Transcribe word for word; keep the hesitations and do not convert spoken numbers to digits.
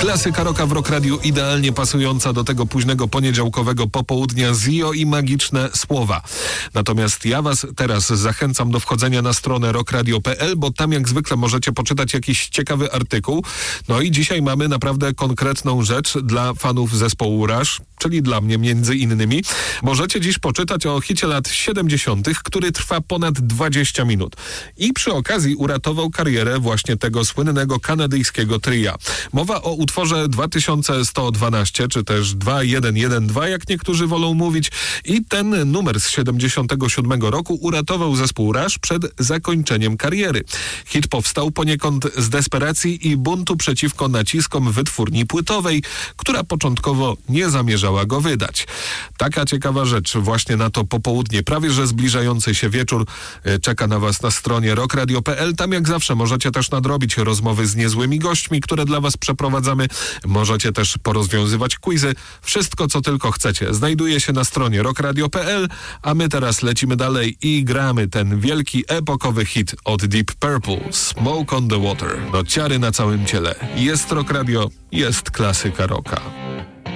Klasyka rocka w Rock Radiu, idealnie pasująca do tego późnego poniedziałkowego popołudnia, Zio i magiczne słowa. Natomiast ja was teraz zachęcam do wchodzenia na stronę rock radio kropka p l, bo tam jak zwykle możecie poczytać jakiś ciekawy artykuł. No i dzisiaj mamy naprawdę konkretną rzecz dla fanów zespołu Rush, czyli dla mnie między innymi. Możecie dziś poczytać o hicie lat siedemdziesiątych, który trwa ponad dwadzieścia minut. I przy okazji uratował karierę właśnie tego słynnego kanadyjskiego tria. Mowa o utworze dwa tysiące sto dwanaście, czy też dwa jeden jeden dwa, jak niektórzy wolą mówić. I ten numer z siedemdziesiątego siódmego roku uratował zespół Rush przed zakończeniem kariery. Hit powstał poniekąd z desperacji i buntu przeciwko naciskom wytwórni płytowej, która początkowo nie zamierzała go wydać. Taka ciekawa rzecz właśnie na to popołudnie, prawie że zbliżający się wieczór, czeka na was na stronie rock radio kropka p l. Tam jak zawsze możecie też nadrobić rozmowy z niezłymi gośćmi, które dla was przeprowadzamy. Możecie też porozwiązywać quizy. Wszystko, co tylko chcecie, znajduje się na stronie rock radio kropka p l, a my teraz lecimy dalej i gramy ten wielki, epokowy hit od Deep Purple, Smoke on the Water. No ciary na całym ciele. Jest Rock Radio, jest klasyka rocka.